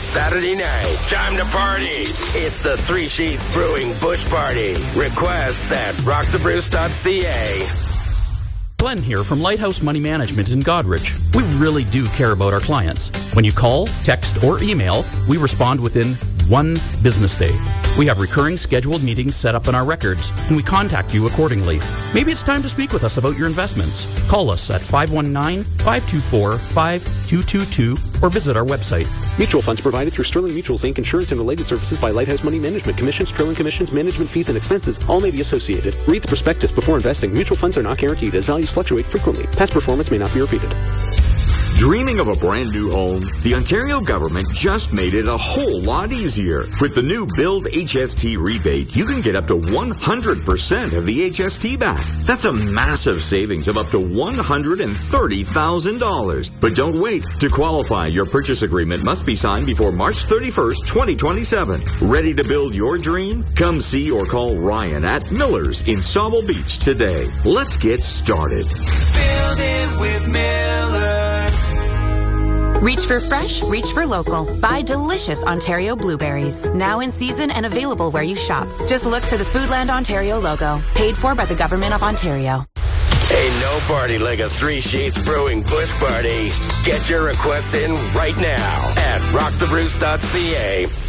Saturday night. Time to party. It's the Three Sheets Brewing Bush Party. Requests at rockthebrews.ca. Glenn here from Lighthouse Money Management in Godrich. We really do care about our clients. When you call, text, or email, we respond within 1 business day. We have recurring scheduled meetings set up in our records, and we contact you accordingly. Maybe it's time to speak with us about your investments. Call us at 519-524-5222 or visit our website. Mutual funds provided through Sterling Mutuals Inc. Insurance and related services by Lighthouse Money Management. Commissions, trailing commissions, management fees, and expenses all may be associated. Read the prospectus before investing. Mutual funds are not guaranteed as values fluctuate frequently. Past performance may not be repeated. Dreaming of a brand new home? The Ontario government just made it a whole lot easier. With the new Build HST rebate, you can get up to 100% of the HST back. That's a massive savings of up to $130,000. But don't wait. To qualify, your purchase agreement must be signed before March 31st, 2027. Ready to build your dream? Come see or call Ryan at Miller's in Sauble Beach today. Let's get started. Build it with Miller's. Reach for fresh, reach for local. Buy delicious Ontario blueberries. Now in season and available where you shop. Just look for the Foodland Ontario logo. Paid for by the Government of Ontario. Ain't no party like a Three Sheets Brewing Bush Party. Get your requests in right now at rockthebrews.ca.